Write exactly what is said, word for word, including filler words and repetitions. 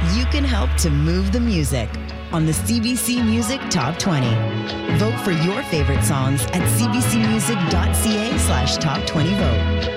you can help to move the music on the C B C Music Top twenty. Vote for your favorite songs at cbcmusic.ca slash top 20 vote.